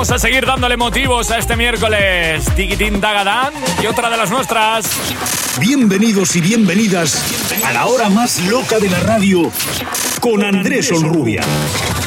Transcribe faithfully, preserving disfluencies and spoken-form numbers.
Vamos a seguir dándole motivos a este miércoles. Tiquitín Dagadán y otra de las nuestras. Bienvenidos y bienvenidas a la hora más loca de la radio con Andrés Onrubia.